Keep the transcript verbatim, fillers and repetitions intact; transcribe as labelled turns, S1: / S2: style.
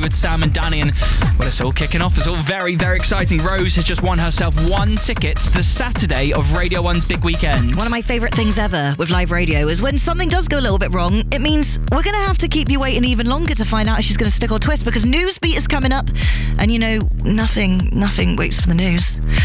S1: you with Sam and Danny, and well, it's all kicking off. It's all very, very exciting. Rose has just won herself one ticket to the Saturday of Radio one's Big Weekend.
S2: One of my favourite things ever with live radio is when something does go a little bit wrong, it means we're going to have to keep you waiting even longer to find out if she's going to stick or twist, because Newsbeat is coming up, and you know, nothing, nothing waits for the news.